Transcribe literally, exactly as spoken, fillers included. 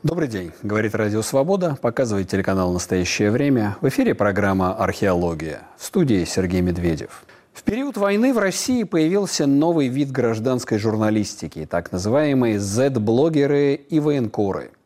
Добрый день, говорит Радио Свобода, показывает телеканал «Настоящее время». В эфире программа «Археология». В студии Сергей Медведев. В период войны в России появился новый вид гражданской журналистики, так называемые зет-блогеры и военкоры.